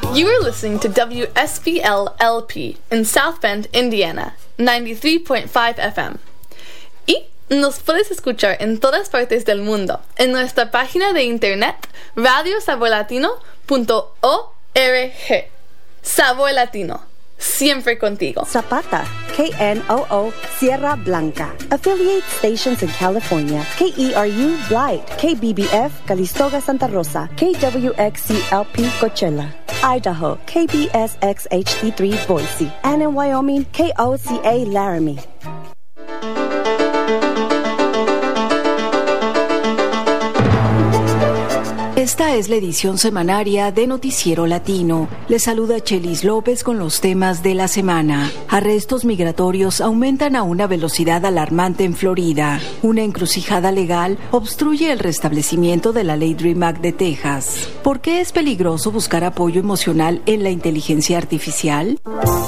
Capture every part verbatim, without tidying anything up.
You are listening to W S B L L P in South Bend, Indiana, ninety-three point five F M. Y nos puedes escuchar en todas partes del mundo en nuestra página de internet radio sabor latino punto org. Sabor Latino, siempre contigo. Zapata, K N O O, Sierra Blanca. Affiliate stations in California, K E R U, Blight, K B B F, Calistoga, Santa Rosa, K W X C L P, Coachella. Idaho, K B S X H D three, Boise. And in Wyoming, K O C A, Laramie. Esta es la edición semanaria de Noticiero Latino. Les saluda Chelis López con los temas de la semana. Arrestos migratorios aumentan a una velocidad alarmante en Florida. Una encrucijada legal obstruye el restablecimiento de la ley DREAM Act de Texas. ¿Por qué es peligroso buscar apoyo emocional en la inteligencia artificial?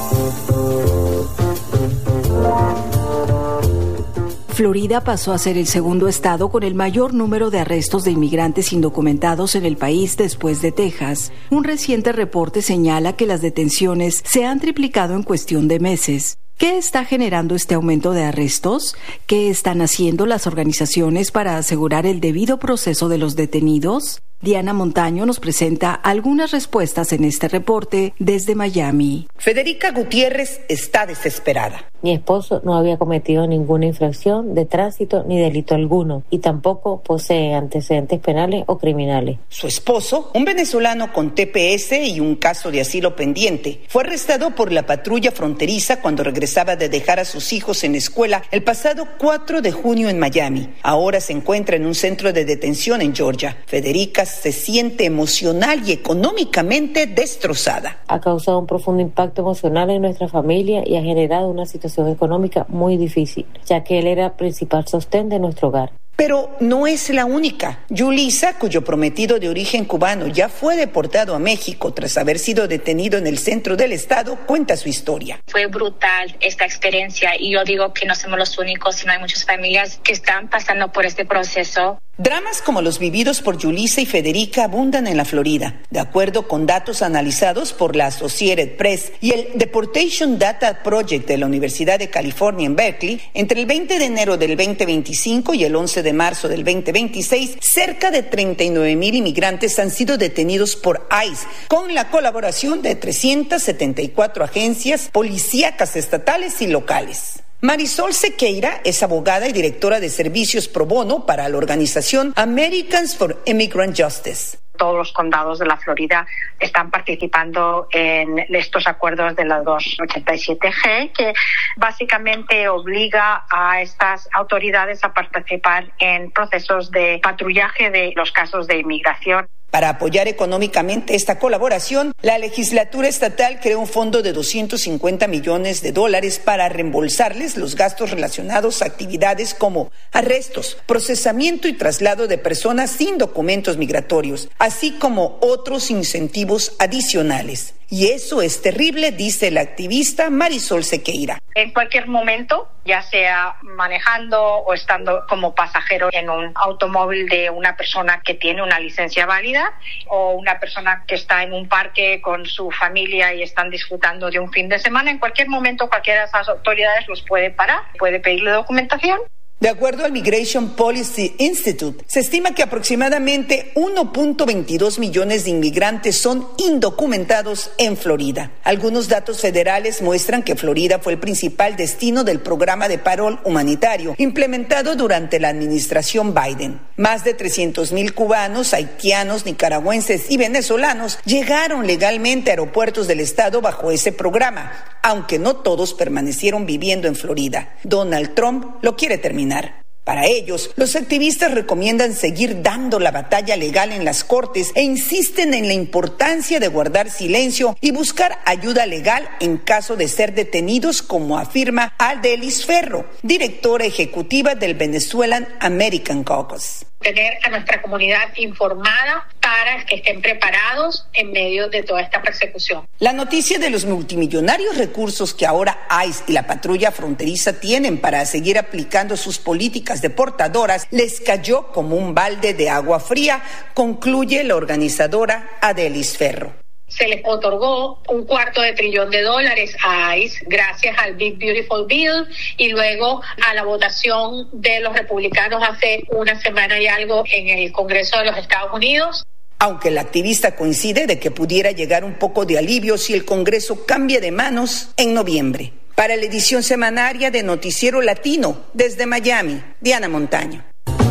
Florida pasó a ser el segundo estado con el mayor número de arrestos de inmigrantes indocumentados en el país después de Texas. Un reciente reporte señala que las detenciones se han triplicado en cuestión de meses. ¿Qué está generando este aumento de arrestos? ¿Qué están haciendo las organizaciones para asegurar el debido proceso de los detenidos? Diana Montaño nos presenta algunas respuestas en este reporte desde Miami. Federica Gutiérrez está desesperada. Mi esposo no había cometido ninguna infracción de tránsito ni delito alguno y tampoco posee antecedentes penales o criminales. Su esposo, un venezolano con T P S y un caso de asilo pendiente, fue arrestado por la patrulla fronteriza cuando regresaba de dejar a sus hijos en escuela el pasado cuatro de junio en Miami. Ahora se encuentra en un centro de detención en Georgia. Federica se siente emocional y económicamente destrozada. Ha causado un profundo impacto emocional en nuestra familia y ha generado una situación económica muy difícil, ya que él era el principal sostén de nuestro hogar. Pero no es la única. Yulisa, cuyo prometido de origen cubano ya fue deportado a México tras haber sido detenido en el centro del estado, cuenta su historia. Fue brutal esta experiencia y yo digo que no somos los únicos, sino hay muchas familias que están pasando por este proceso. Dramas como los vividos por Yulisa y Federica abundan en la Florida. De acuerdo con datos analizados por la Associated Press y el Deportation Data Project de la Universidad de California en Berkeley, entre el veinte de enero del veinte veinticinco y el once de marzo del veinte veintiséis, cerca de treinta y nueve mil inmigrantes han sido detenidos por ICE, con la colaboración de trescientas setenta y cuatro agencias policíacas estatales y locales. Marisol Sequeira es abogada y directora de servicios pro bono para la organización Americans for Immigrant Justice. Todos los condados de la Florida están participando en estos acuerdos de la doscientos ochenta y siete G, que básicamente obliga a estas autoridades a participar en procesos de patrullaje de los casos de inmigración. Para apoyar económicamente esta colaboración, la legislatura estatal creó un fondo de doscientos cincuenta millones de dólares para reembolsarles los gastos relacionados a actividades como arrestos, procesamiento y traslado de personas sin documentos migratorios, así como otros incentivos adicionales. Y eso es terrible, dice la activista Marisol Sequeira. En cualquier momento, ya sea manejando o estando como pasajero en un automóvil de una persona que tiene una licencia válida o una persona que está en un parque con su familia y están disfrutando de un fin de semana, en cualquier momento cualquiera de esas autoridades los puede parar, puede pedirle documentación. De acuerdo al Migration Policy Institute, se estima que aproximadamente uno punto veintidós millones de inmigrantes son indocumentados en Florida. Algunos datos federales muestran que Florida fue el principal destino del programa de parol humanitario implementado durante la administración Biden. Más de trescientos mil cubanos, haitianos, nicaragüenses y venezolanos llegaron legalmente a aeropuertos del estado bajo ese programa, aunque no todos permanecieron viviendo en Florida. Donald Trump lo quiere terminar. Para ellos, los activistas recomiendan seguir dando la batalla legal en las cortes e insisten en la importancia de guardar silencio y buscar ayuda legal en caso de ser detenidos, como afirma Adelis Ferro, directora ejecutiva del Venezuelan American Caucus. Tener a nuestra comunidad informada para que estén preparados en medio de toda esta persecución. La noticia de los multimillonarios recursos que ahora ICE y la patrulla fronteriza tienen para seguir aplicando sus políticas deportadoras les cayó como un balde de agua fría, concluye la organizadora Adelis Ferro. se les otorgó un cuarto de trillón de dólares a ICE gracias al Big Beautiful Bill y luego a la votación de los republicanos hace una semana y algo en el Congreso de los Estados Unidos. Aunque el activista coincide de que pudiera llegar un poco de alivio si el Congreso cambia de manos en noviembre. Para la edición semanaria de Noticiero Latino, desde Miami, Diana Montaño.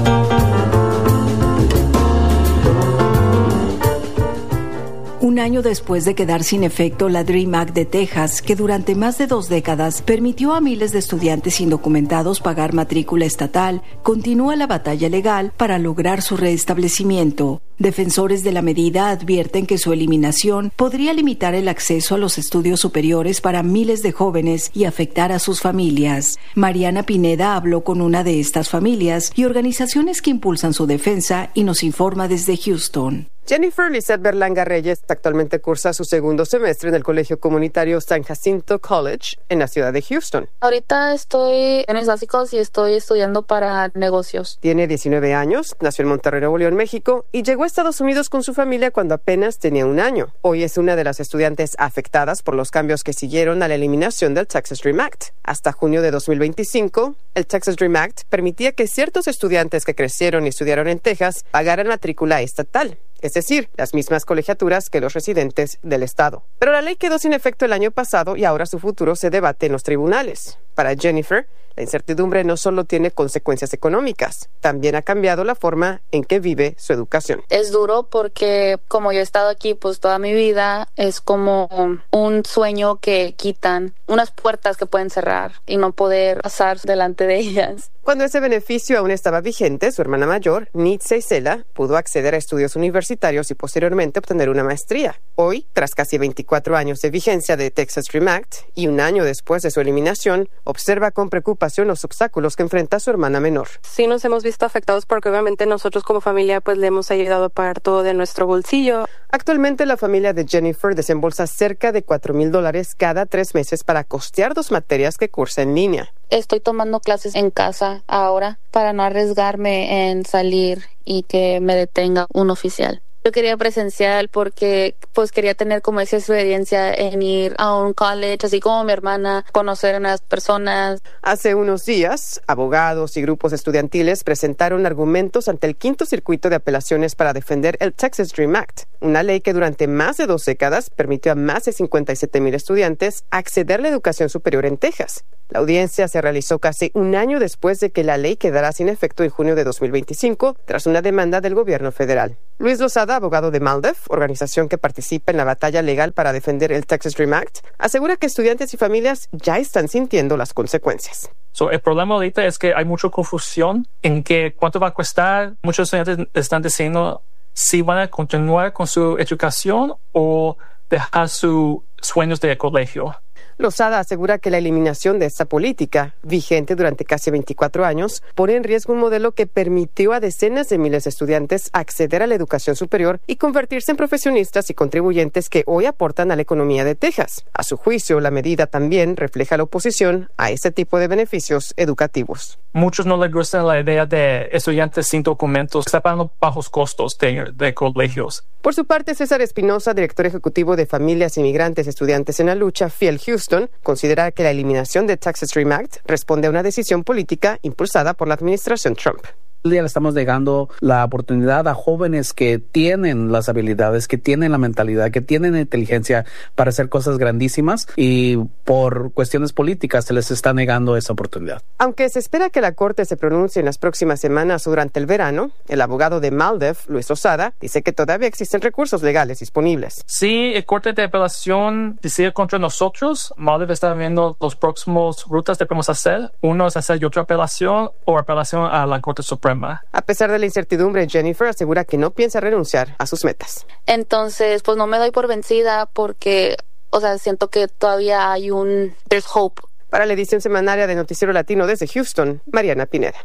Un año después de quedar sin efecto la DREAM Act de Texas, que durante más de dos décadas permitió a miles de estudiantes indocumentados pagar matrícula estatal, continúa la batalla legal para lograr su restablecimiento. Defensores de la medida advierten que su eliminación podría limitar el acceso a los estudios superiores para miles de jóvenes y afectar a sus familias. Mariana Pineda habló con una de estas familias y organizaciones que impulsan su defensa y nos informa desde Houston. Jennifer Lizette Berlanga Reyes actualmente cursa su segundo semestre en el Colegio Comunitario San Jacinto College en la ciudad de Houston. Ahorita estoy en los básicos y estoy estudiando para negocios. Tiene diecinueve años, nació en Monterrey, Nuevo León, México, y llegó a Estados Unidos con su familia cuando apenas tenía un año. Hoy es una de las estudiantes afectadas por los cambios que siguieron a la eliminación del Texas DREAM Act. Hasta junio de dos mil veinticinco, el Texas DREAM Act permitía que ciertos estudiantes que crecieron y estudiaron en Texas pagaran matrícula estatal, es decir, las mismas colegiaturas que los residentes del estado. Pero la ley quedó sin efecto el año pasado y ahora su futuro se debate en los tribunales. Para Jennifer, la incertidumbre no solo tiene consecuencias económicas, también ha cambiado la forma en que vive su educación. Es duro porque como yo he estado aquí pues toda mi vida, es como un sueño que quitan, unas puertas que pueden cerrar y no poder pasar delante de ellas. Cuando ese beneficio aún estaba vigente, su hermana mayor, Nitza Isela, pudo acceder a estudios universitarios y posteriormente obtener una maestría. Hoy, tras casi veinticuatro años de vigencia de Texas DREAM Act y un año después de su eliminación, observa con preocupación los obstáculos que enfrenta su hermana menor. Sí nos hemos visto afectados porque obviamente nosotros como familia pues le hemos ayudado a pagar todo de nuestro bolsillo. Actualmente la familia de Jennifer desembolsa cerca de cuatro mil dólares cada tres meses para costear dos materias que cursa en línea. Estoy tomando clases en casa ahora para no arriesgarme en salir y que me detenga un oficial. Yo quería presencial porque pues quería tener como esa experiencia en ir a un college, así como mi hermana, conocer a unas personas. Hace unos días, abogados y grupos estudiantiles presentaron argumentos ante el quinto circuito de apelaciones para defender el Texas DREAM Act, una ley que durante más de dos décadas permitió a más de cincuenta y siete mil estudiantes acceder a la educación superior en Texas. La audiencia se realizó casi un año después de que la ley quedara sin efecto en junio de dos mil veinticinco, tras una demanda del gobierno federal. Luis Lozada, abogado de MALDEF, organización que participa en la batalla legal para defender el Texas DREAM Act, asegura que estudiantes y familias ya están sintiendo las consecuencias. So, el problema ahorita es que hay mucha confusión en que cuánto va a costar. Muchos estudiantes están diciendo si van a continuar con su educación o dejar sus sueños de colegio. Lozada asegura que la eliminación de esta política, vigente durante casi veinticuatro años, pone en riesgo un modelo que permitió a decenas de miles de estudiantes acceder a la educación superior y convertirse en profesionistas y contribuyentes que hoy aportan a la economía de Texas. A su juicio, la medida también refleja la oposición a este tipo de beneficios educativos. Muchos no les gusta la idea de estudiantes sin documentos que están pagando bajos costos de, de colegios. Por su parte, César Espinosa, director ejecutivo de Familias Inmigrantes y Estudiantes en la Lucha, Fiel Houston, considera que la eliminación de Texas DREAM Act responde a una decisión política impulsada por la administración Trump. El día le estamos negando la oportunidad a jóvenes que tienen las habilidades, que tienen la mentalidad, que tienen la inteligencia para hacer cosas grandísimas y por cuestiones políticas se les está negando esa oportunidad. Aunque se espera que la Corte se pronuncie en las próximas semanas o durante el verano, el abogado de MALDEF, Luis Lozada, dice que todavía existen recursos legales disponibles. Si el Corte de Apelación decide contra nosotros, MALDEF está viendo los próximos rutas que podemos hacer. Uno es hacer otra apelación o apelación a la Corte Suprema. A pesar de la incertidumbre, Jennifer asegura que no piensa renunciar a sus metas. Entonces, pues no me doy por vencida porque, o sea, siento que todavía hay un... there's hope. Para la edición semanaria de Noticiero Latino desde Houston, Mariana Pineda.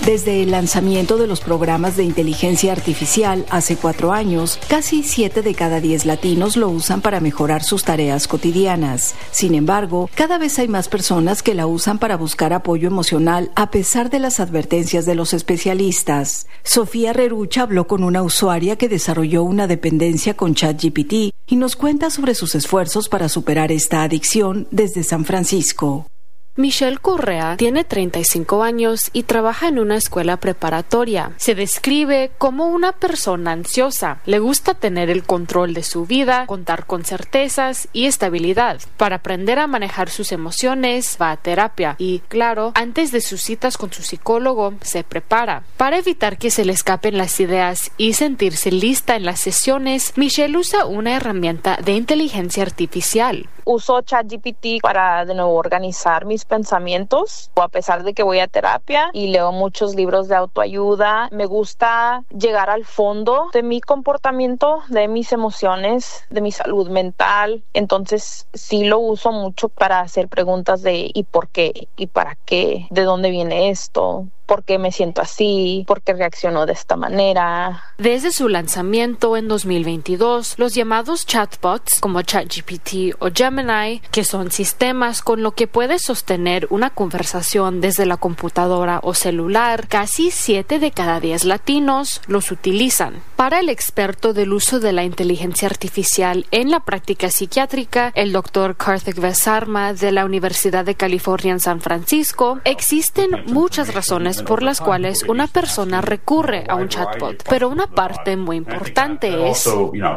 Desde el lanzamiento de los programas de inteligencia artificial hace cuatro años, casi siete de cada diez latinos lo usan para mejorar sus tareas cotidianas. Sin embargo, cada vez hay más personas que la usan para buscar apoyo emocional a pesar de las advertencias de los especialistas. Sofía Rerucha habló con una usuaria que desarrolló una dependencia con ChatGPT y nos cuenta sobre sus esfuerzos para superar esta adicción desde San Francisco. Michelle Correa tiene treinta y cinco años y trabaja en una escuela preparatoria. Se describe como una persona ansiosa. Le gusta tener el control de su vida, contar con certezas y estabilidad. Para aprender a manejar sus emociones, va a terapia y, claro, antes de sus citas con su psicólogo, se prepara. Para evitar que se le escapen las ideas y sentirse lista en las sesiones, Michelle usa una herramienta de inteligencia artificial. Uso ChatGPT para de nuevo organizar mis pensamientos, a pesar de que voy a terapia y leo muchos libros de autoayuda. Me gusta llegar al fondo de mi comportamiento, de mis emociones, de mi salud mental. Entonces sí lo uso mucho para hacer preguntas de ¿y por qué? ¿Y para qué? ¿De dónde viene esto? ¿Por qué me siento así? ¿Por qué reacciono de esta manera? Desde su lanzamiento en dos mil veintidós, los llamados chatbots como ChatGPT o Gemini, que son sistemas con lo que puedes sostener una conversación desde la computadora o celular, casi siete de cada diez latinos los utilizan. Para el experto del uso de la inteligencia artificial en la práctica psiquiátrica, el doctor Karthik Vesarma de la Universidad de California en San Francisco, existen muchas razones por las cuales una persona recurre a un chatbot, pero una parte muy importante es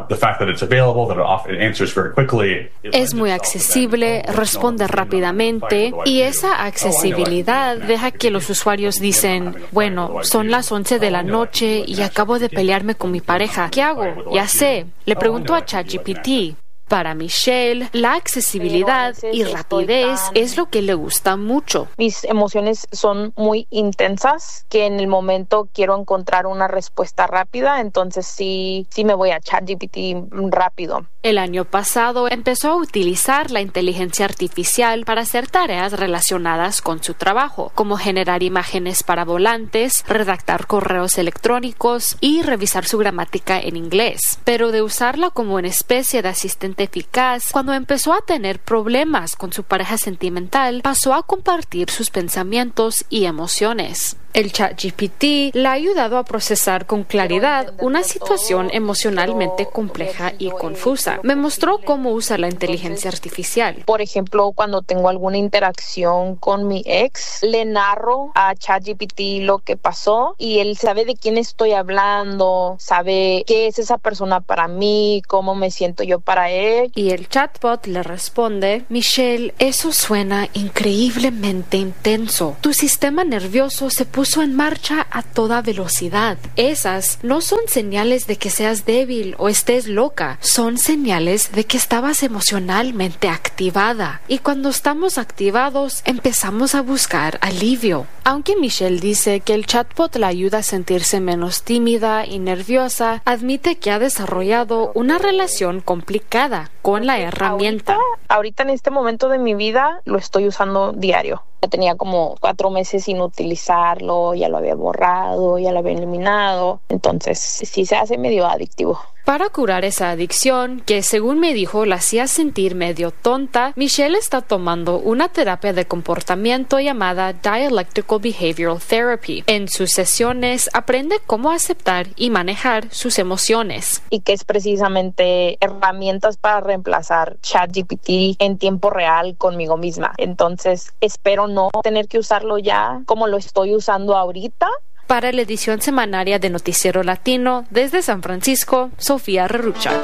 es muy accesible, responde rápidamente y esa accesibilidad deja que los usuarios dicen, bueno, son las once de la noche y acabo de pelearme con mi pareja, ¿qué hago? Ya sé, le pregunto a ChatGPT. Para Michelle, la accesibilidad y rapidez es lo que le gusta mucho. Mis emociones son muy intensas, que en el momento quiero encontrar una respuesta rápida, entonces sí, sí me voy a ChatGPT rápido. El año pasado empezó a utilizar la inteligencia artificial para hacer tareas relacionadas con su trabajo, como generar imágenes para volantes, redactar correos electrónicos y revisar su gramática en inglés. Pero de usarla como una especie de asistente eficaz, cuando empezó a tener problemas con su pareja sentimental, pasó a compartir sus pensamientos y emociones. El ChatGPT le ha ayudado a procesar con claridad una situación emocionalmente compleja y confusa. Me mostró cómo usa la inteligencia artificial. Por ejemplo, cuando tengo alguna interacción con mi ex, le narro a ChatGPT lo que pasó y él sabe de quién estoy hablando, sabe qué es esa persona para mí, cómo me siento yo para él. Y el chatbot le responde, Michelle, eso suena increíblemente intenso. Tu sistema nervioso se puso en marcha a toda velocidad. Esas no son señales de que seas débil o estés loca, son señales de que estabas emocionalmente activada. Y cuando estamos activados, empezamos a buscar alivio. Aunque Michelle dice que el chatbot la ayuda a sentirse menos tímida y nerviosa, admite que ha desarrollado una relación complicada con la herramienta. Ahorita, ahorita en este momento de mi vida lo estoy usando diario. Ya tenía como cuatro meses sin utilizarlo, ya lo había borrado, ya lo había eliminado. Entonces sí se hace medio adictivo. Para curar esa adicción, que según me dijo la hacía sentir medio tonta, Michelle está tomando una terapia de comportamiento llamada Dialectical Behavioral Therapy. En sus sesiones aprende cómo aceptar y manejar sus emociones. Y que es precisamente herramientas para reemplazar ChatGPT en tiempo real conmigo misma. Entonces espero no tener que usarlo ya como lo estoy usando ahorita. Para la edición semanaria de Noticiero Latino, desde San Francisco, Sofía Rerucha.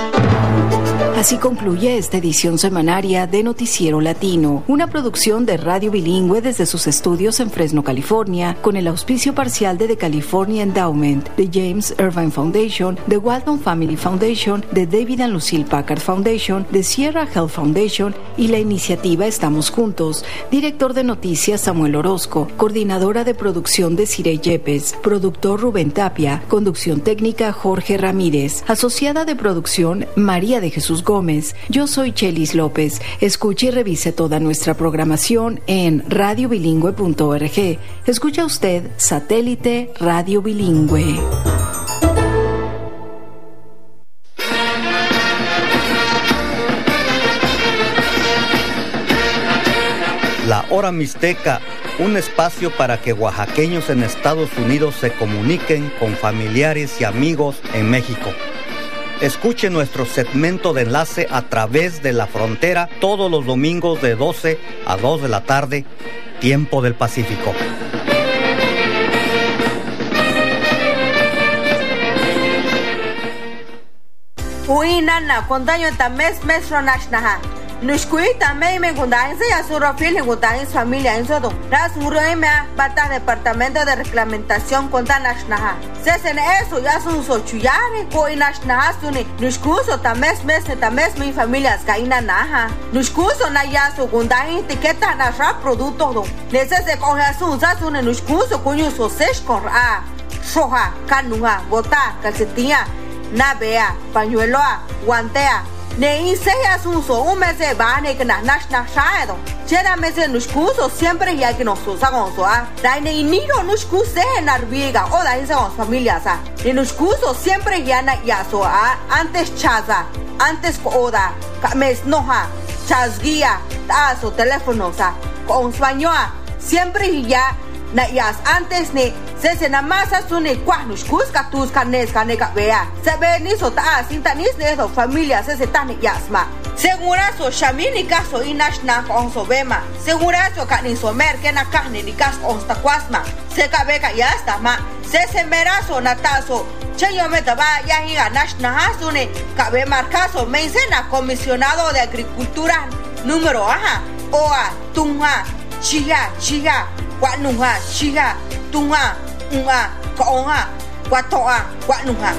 Así concluye esta edición semanaria de Noticiero Latino, una producción de Radio Bilingüe desde sus estudios en Fresno, California, con el auspicio parcial de The California Endowment, de James Irvine Foundation, de Walton Family Foundation, de David and Lucille Packard Foundation, de Sierra Health Foundation y la iniciativa Estamos Juntos. Director de Noticias Samuel Orozco, coordinadora de producción de Cire Yepes, López, productor Rubén Tapia, conducción técnica Jorge Ramírez, asociada de producción María de Jesús Gómez. Yo soy Chelis López. Escuche y revise toda nuestra programación en radio bilingüe punto org. Escucha usted Satélite Radio Bilingüe. La Hora Mixteca, un espacio para que oaxaqueños en Estados Unidos se comuniquen con familiares y amigos en México. Escuche nuestro segmento de enlace a través de la frontera todos los domingos de doce a dos de la tarde, tiempo del Pacífico. Uinana, condaño tames mes ronashnaha. Nushkui también me gundain se asuro fil gundain familia en sodo. Ras muroimea bata departamento de reglamentación conta nashnaha. Sesen eso ya son sochuyare ko inashnaha suni. Nushkuso tames mes ne tames mi familia skaina naha. Nushkuso na ya so gundain etiqueta na ra producto do. Necese con asun sa suni nushkuso kunyu so sesh con a. Soja, canuja, bota, calcetina, navea, pañueloa, guantea. Ne inseya sunso un mes de bane que na nash na shaedo. Chera mes de nushkuso siempre ya que nos usa con so a. Da ne iniro nushkuse narviga o da insa con familias a. Ne nushkuso siempre ya na ya so a. Antes chaza, antes oda, mes noja, chazguía, tazo, teléfonos a. Con española, siempre ya na yas antes ne se se na masa sune kwahnush kuska tus kanes kaneka vea se ve ni so ta sinta ni de do familia se se tane yasma segura so shamini kaso inash na on so bema segura so ka ni so mer que na carne ni kas on sta kwasma se ka beka yasta ma se se meraso na taso che yo me taba ya higa nash na hasune ka be marcaso me na comisionado de agricultura número aha oa tunha chiga chiga Guanuja, chiga, tunga, unga, kaonga, guatoa, guanuja.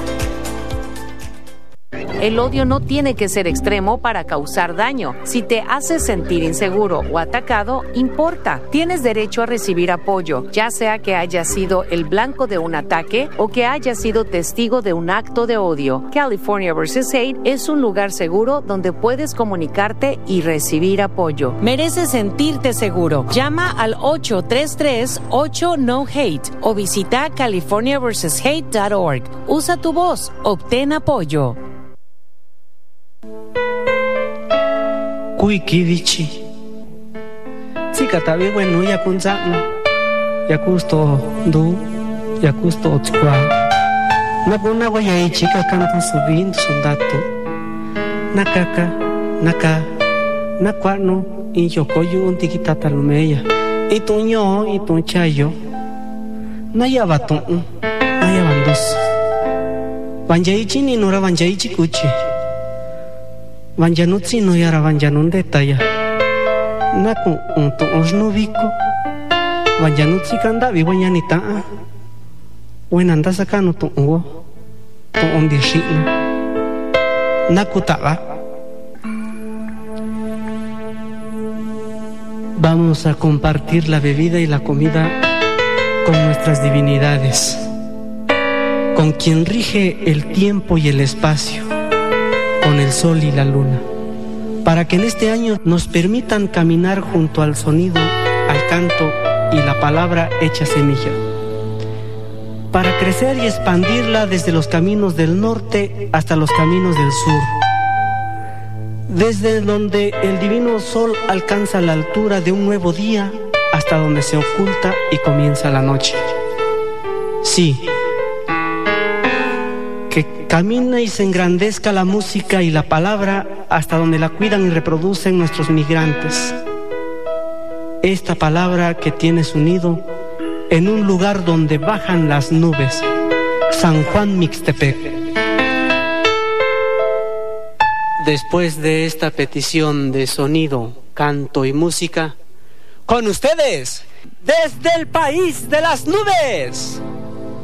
El odio no tiene que ser extremo para causar daño. Si te hace sentir inseguro o atacado, importa. Tienes derecho a recibir apoyo, ya sea que hayas sido el blanco de un ataque o que hayas sido testigo de un acto de odio. California versus Hate es un lugar seguro donde puedes comunicarte y recibir apoyo. Mereces sentirte seguro. Llama al ocho tres tres ocho no hate o visita california versus hate punto org. Usa tu voz, obtén apoyo. Kuiki vichi Tsika tabi bueno ya kunzano ya kusto du ya kusto otsua na bona waya ichika kanto subindo sondato nakaka naka nakwano in yokoyu untikita talumeya itunyo itunchayo nayabaton nayabandos banjaichi ni nora banjaichi kuchi Vanjanutsi no yara vanjanun detalla. Naku unto osnoviko. Vanjanutsi kanda vi vanjanita. Wenanda sakano to uwo. To ondishina. Naku taga. Vamos a compartir la bebida y la comida con nuestras divinidades, con quien rige el tiempo y el espacio, con el sol y la luna, para que en este año nos permitan caminar junto al sonido, al canto y la palabra hecha semilla, para crecer y expandirla desde los caminos del norte hasta los caminos del sur, desde donde el divino sol alcanza la altura de un nuevo día hasta donde se oculta y comienza la noche. Sí, que camina y se engrandezca la música y la palabra hasta donde la cuidan y reproducen nuestros migrantes. Esta palabra que tiene su nido en un lugar donde bajan las nubes, San Juan Mixtepec. Después de esta petición de sonido, canto y música, con ustedes, desde el país de las nubes,